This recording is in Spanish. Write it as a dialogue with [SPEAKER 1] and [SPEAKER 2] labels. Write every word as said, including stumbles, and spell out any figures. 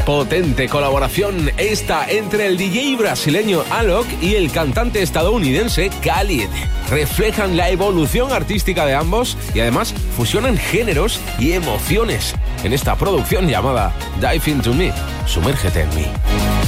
[SPEAKER 1] Potente colaboración esta entre el D J brasileño Alok y el cantante estadounidense Khalid. Reflejan la evolución artística de ambos y además fusionan géneros y emociones en esta producción llamada Dive Into Me, Sumérgete en mí.